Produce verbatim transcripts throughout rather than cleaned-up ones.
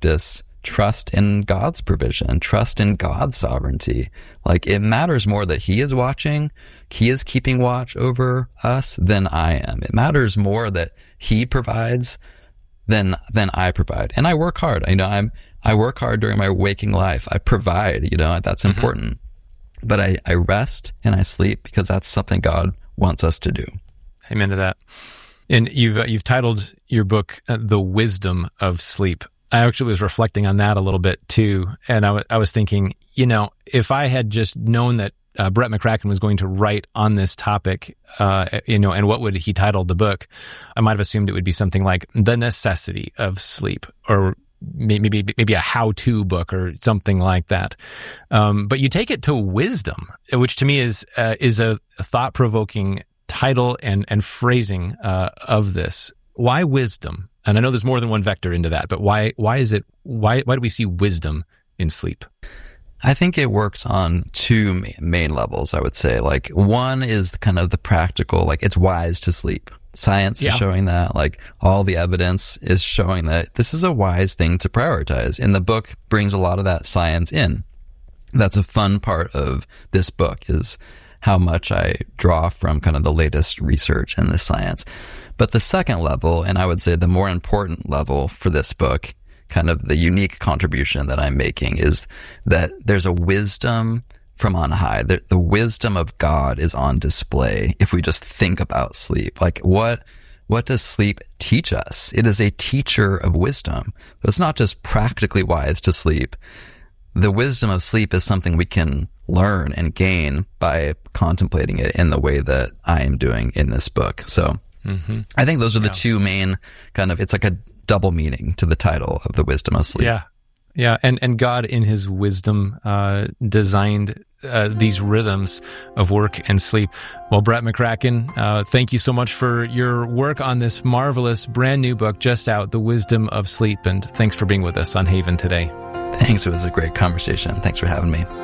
practice trust in God's provision, trust in God's sovereignty. Like, it matters more that he is watching, he is keeping watch over us than I am. It matters more that he provides than than I provide. And I work hard. You know, I'm I work hard during my waking life. I provide, you know, that's mm-hmm. important. But I, I rest and I sleep because that's something God wants us to do. Amen to that. And you've uh, you've titled your book uh, "The Wisdom of Sleep." I actually was reflecting on that a little bit too, and I, w- I was thinking, you know, if I had just known that uh, Brett McCracken was going to write on this topic, uh, you know, and what would he title the book, I might have assumed it would be something like "The Necessity of Sleep," or maybe maybe a how-to book or something like that. Um, but you take it to wisdom, which to me is uh, is a thought-provoking title and and phrasing uh, of this. Why wisdom? And I know there's more than one vector into that, but why why is it why why do we see wisdom in sleep? I think it works on two main levels, I would say. Like, one is kind of the practical, like, it's wise to sleep. Science yeah. is showing that. Like, all the evidence is showing that this is a wise thing to prioritize. And the book brings a lot of that science in. That's a fun part of this book, is how much I draw from kind of the latest research in the science. But the second level, and I would say the more important level for this book, kind of the unique contribution that I'm making, is that there's a wisdom from on high. The, the wisdom of God is on display if we just think about sleep. Like, what what does sleep teach us? It is a teacher of wisdom. So it's not just practically wise to sleep. The wisdom of sleep is something we can learn and gain by contemplating it in the way that I am doing in this book. So mm-hmm. I think those are the yeah. two main kind of, it's like a double meaning to the title of The Wisdom of Sleep. Yeah. Yeah. And, and God in his wisdom, uh, designed, uh, these rhythms of work and sleep. Well, Brett McCracken, uh, thank you so much for your work on this marvelous brand new book just out, The Wisdom of Sleep. And thanks for being with us on Haven today. Thanks. It was a great conversation. Thanks for having me.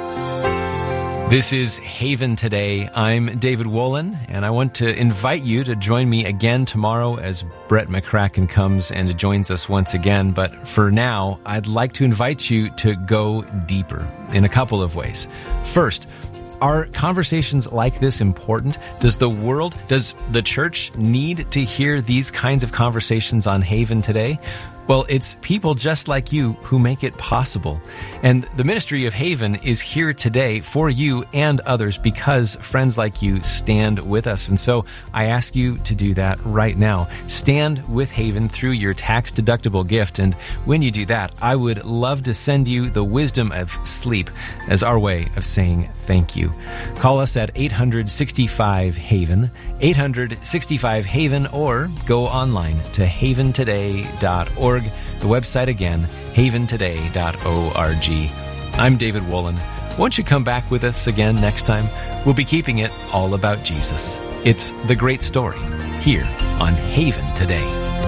This is Haven Today. I'm David Wolin, and I want to invite you to join me again tomorrow as Brett McCracken comes and joins us once again. But for now, I'd like to invite you to go deeper in a couple of ways. First, are conversations like this important? Does the world, does the church need to hear these kinds of conversations on Haven Today? Well, it's people just like you who make it possible. And the ministry of Haven is here today for you and others because friends like you stand with us. And so I ask you to do that right now. Stand with Haven through your tax-deductible gift. And when you do that, I would love to send you the wisdom of sleep as our way of saying thank you. Call us at eight hundred sixty-five Haven, eight hundred sixty-five Haven, or go online to haven today dot org. The website again, haven today dot org. I'm David Wolin. Won't you come back with us again next time? We'll be keeping it all about Jesus. It's the great story here on Haven Today.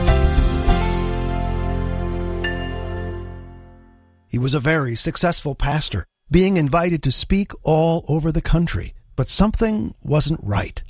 He was a very successful pastor, being invited to speak all over the country, but something wasn't right.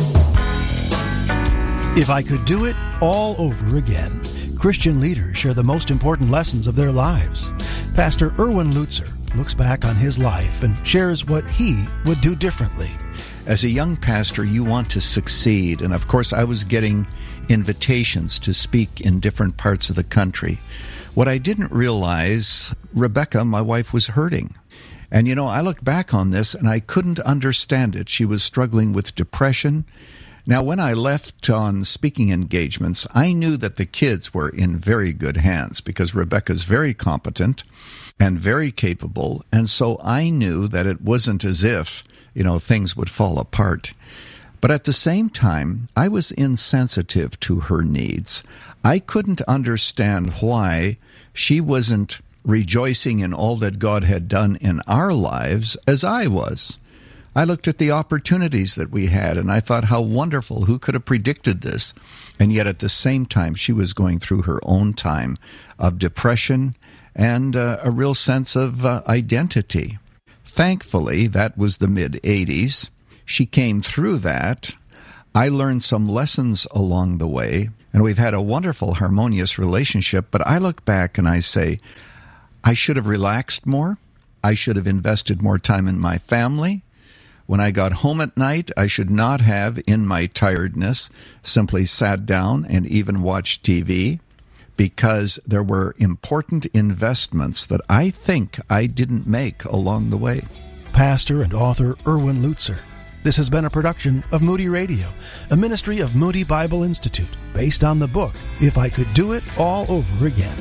If I could do it all over again. Christian leaders share the most important lessons of their lives. Pastor Erwin Lutzer looks back on his life and shares what he would do differently. As a young pastor, you want to succeed. And of course, I was getting invitations to speak in different parts of the country. What I didn't realize, Rebecca, my wife, was hurting. And, you know, I look back on this and I couldn't understand it. She was struggling with depression. Now, when I left on speaking engagements, I knew that the kids were in very good hands because Rebecca's very competent and very capable. And so I knew that it wasn't as if, you know, things would fall apart. But at the same time, I was insensitive to her needs. I couldn't understand why she wasn't rejoicing in all that God had done in our lives as I was. I looked at the opportunities that we had, and I thought, how wonderful. Who could have predicted this? And yet at the same time, she was going through her own time of depression and uh, a real sense of uh, identity. Thankfully, that was the mid-eighties. She came through that. I learned some lessons along the way, and we've had a wonderful, harmonious relationship. But I look back and I say, I should have relaxed more. I should have invested more time in my family. When I got home at night, I should not have, in my tiredness, simply sat down and even watched T V, because there were important investments that I think I didn't make along the way. Pastor and author Erwin Lutzer. This has been a production of Moody Radio, a ministry of Moody Bible Institute, based on the book, If I Could Do It All Over Again.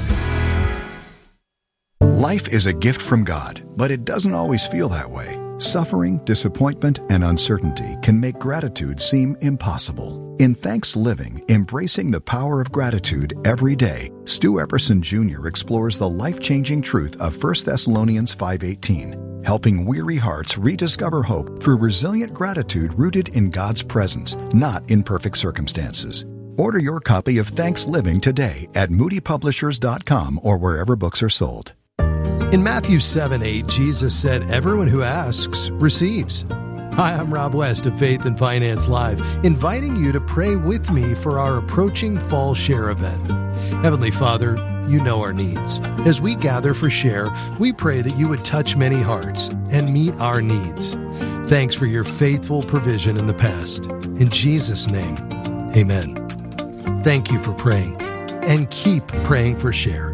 Life is a gift from God, but it doesn't always feel that way. Suffering, disappointment, and uncertainty can make gratitude seem impossible. In Thanks Living, Embracing the Power of Gratitude Every Day, Stu Epperson Junior explores the life-changing truth of First Thessalonians five eighteen, helping weary hearts rediscover hope through resilient gratitude rooted in God's presence, not in perfect circumstances. Order your copy of Thanks Living today at moody publishers dot com or wherever books are sold. In Matthew seven eight, Jesus said, "Everyone who asks receives." Hi, I'm Rob West of Faith and Finance Live, inviting you to pray with me for our approaching Fall Share event. Heavenly Father, you know our needs. As we gather for Share, we pray that you would touch many hearts and meet our needs. Thanks for your faithful provision in the past. In Jesus' name, amen. Thank you for praying, and keep praying for Share.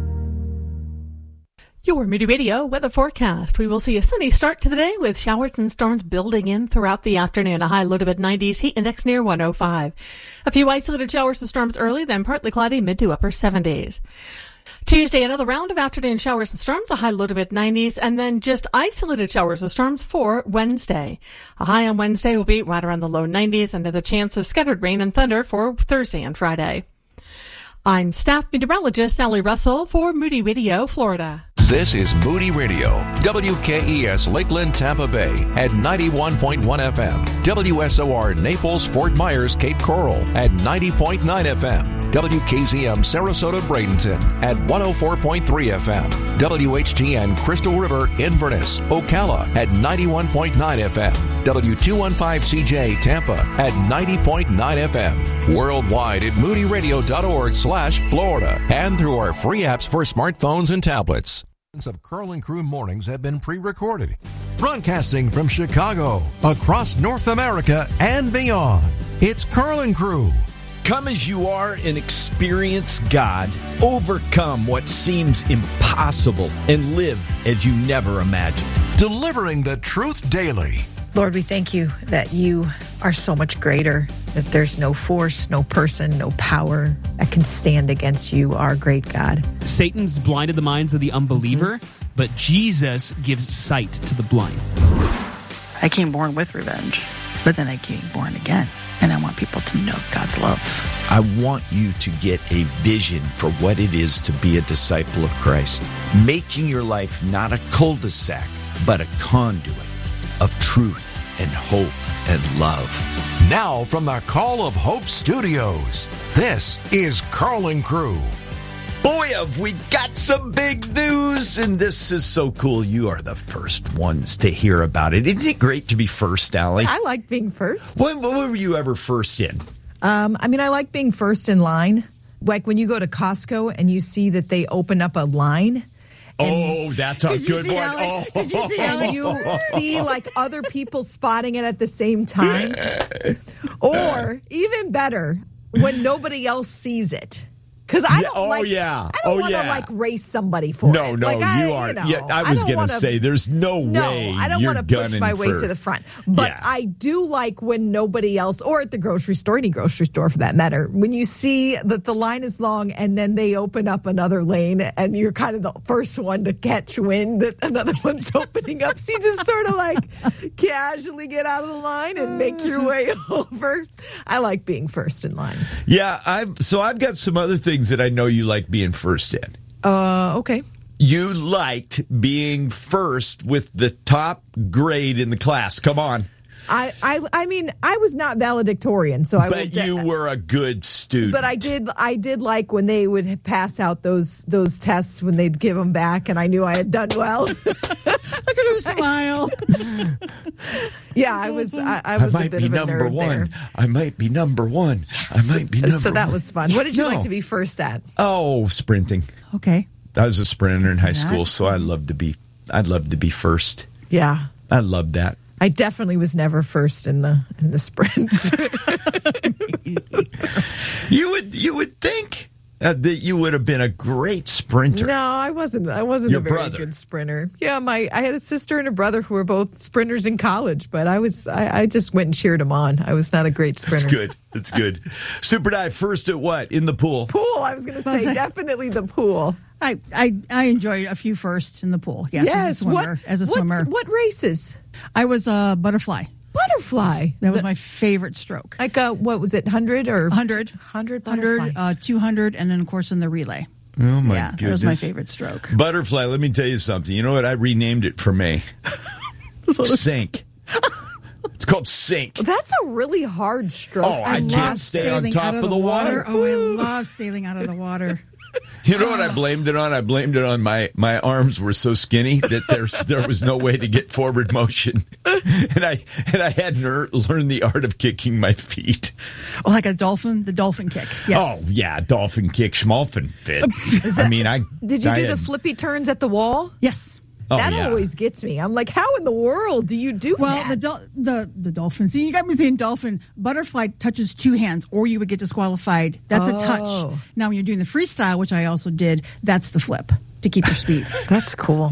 Your Moody Radio weather forecast. We will see a sunny start to the day with showers and storms building in throughout the afternoon. A high low to mid nineties, heat index near one oh five. A few isolated showers and storms early, then partly cloudy, mid to upper seventies. Tuesday, another round of afternoon showers and storms, a high low to mid nineties, and then just isolated showers and storms for Wednesday. A high on Wednesday will be right around the low nineties, another chance of scattered rain and thunder for Thursday and Friday. I'm staff meteorologist Sally Russell for Moody Radio, Florida. This is Moody Radio, W K E S Lakeland, Tampa Bay at ninety-one point one F M, W S O R Naples, Fort Myers, Cape Coral at ninety point nine F M, W K Z M Sarasota, Bradenton at one oh four point three F M, W H G N Crystal River, Inverness, Ocala at ninety-one point nine F M, W two fifteen C J Tampa at ninety point nine F M, worldwide at moody radio dot org slash Florida, and through our free apps for smartphones and tablets. Of Curl and Crew mornings have been pre-recorded. Broadcasting from Chicago, across North America and beyond, it's Curl and Crew. Come as you are and experience God. Overcome what seems impossible and live as you never imagined. Delivering the truth daily. Lord, we thank you that you are so much greater, that there's no force, no person, no power that can stand against you, our great God. Satan's blinded the minds of the unbeliever, mm-hmm. but Jesus gives sight to the blind. I came born with revenge, but then I came born again, and I want people to know God's love. I want you to get a vision for what it is to be a disciple of Christ, making your life not a cul-de-sac, but a conduit of truth and hope and love. Now from the Call of Hope Studios, this is Curl and Crew. Boy, have we got some big news, and this is so cool. You are the first ones to hear about it. Isn't it great to be first, Allie? I like being first. When, when were you ever first in? Um, I mean, I like being first in line. Like when you go to Costco and you see that they open up a line. Oh, that's a good one. How, oh. Did you see how you see like other people spotting it at the same time? Or even better, when nobody else sees it. Because I don't oh, like. Yeah. I don't oh, want to yeah. like race somebody for no, it. No, like, no, I, you are. You know, yeah, I was going to say there's no, no way. I don't want to push my way for, to the front. But yeah. I do like when nobody else, or at the grocery store, any grocery store for that matter, when you see that the line is long and then they open up another lane and you're kind of the first one to catch wind that another one's opening up. So you just sort of like casually get out of the line and make your way over. I like being first in line. Yeah, I've so I've got some other things that I know you like. Like being first in. Uh, okay. You liked being first with the top grade in the class. Come on. I, I, I mean, I was not valedictorian, so I. But would, you were a good student. But I did, I did like when they would pass out those those tests when they'd give them back, and I knew I had done well. Look at her smile. Yeah, I was. I, I was I might a bit be of a number nerd one. there. I might be number one. Yes. I might be number one. So that was fun. What did you no. like to be first at? Oh, sprinting. Okay. I was a sprinter in high school, so I loved to be. I'd love to be first. Yeah, I loved that. I definitely was never first in the in the sprints. you would you would think uh, that you would have been a great sprinter. No, I wasn't. I wasn't Your a very brother. good sprinter. Yeah, my I had a sister and a brother who were both sprinters in college, but I was I, I just went and cheered them on. I was not a great sprinter. That's good. That's good. Super dive first at what? In the pool. Pool. I was going to say definitely the pool. I, I I enjoyed a few firsts in the pool. Yes, yes. as a swimmer. What, as a swimmer. What races? I was a butterfly. Butterfly. That was my favorite stroke. Like a, what was it, one hundred or? one hundred. one hundred one butterfly. hundred, uh, two hundred, and then, of course, in the relay. Oh, my yeah, goodness. That was my favorite stroke. Butterfly, let me tell you something. You know what? I renamed it for me. Sink. It's called Sink. That's a really hard stroke. Oh, I, I can't stay on top of, of the water. water. Oh, I love sailing out of the water. You know what I blamed it on? I blamed it on my, my arms were so skinny that there's there was no way to get forward motion, and I and I had to learn the art of kicking my feet. Oh, like a dolphin, the dolphin kick. Yes. Oh yeah, dolphin kick, schmalfen fit. I mean, I did you I do had, the flippy turns at the wall? Yes. Oh, that yeah. always gets me. I'm like, how in the world do you do well, that? Well, the, dol- the the dolphin. See, you got me saying dolphin. Butterfly touches two hands, or you would get disqualified. That's oh. a touch. Now, when you're doing the freestyle, which I also did, that's the flip to keep your speed. That's cool.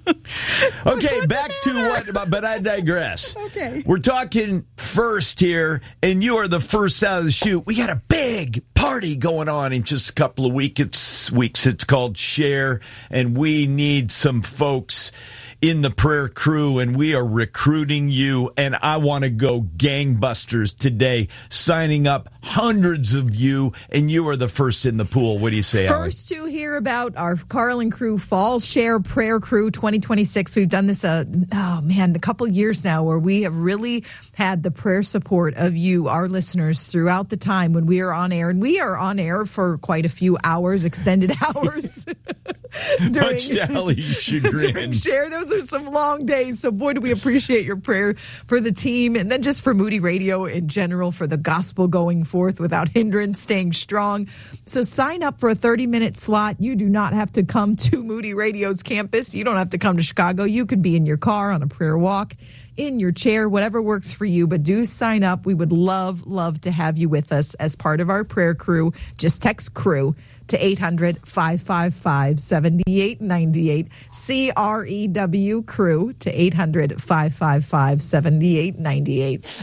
Okay, back to what, but I digress. Okay. We're talking first here, and you are the first out of the chute. We got a big party going on in just a couple of week it's, weeks. It's called Share, and we need some folks in the prayer crew, and we are recruiting you, and I want to go gangbusters today, signing up hundreds of you, and you are the first in the pool. What do you say, First Allie? to hear about our Carl and Crew Fall Share Prayer Crew twenty twenty-six. We've done this, uh, oh man, a couple years now, where we have really had the prayer support of you, our listeners, throughout the time when we are on air, and we are on air for quite a few hours, extended hours. during, Much to Allie's chagrin. during Share, those are some long days. So boy, do we appreciate your prayer for the team, and then just for Moody Radio in general, for the gospel going forth without hindrance, staying strong. So sign up for a thirty minute slot. You do not have to come to Moody Radio's campus. You don't have to come to Chicago. You can be in your car, on a prayer walk, in your chair, whatever works for you. But do sign up. We would love, love to have you with us as part of our prayer crew. Just text CREW to eight hundred, five five five, seven eight nine eight. C R E W, CREW, to eight hundred, five five five, seven eight nine eight.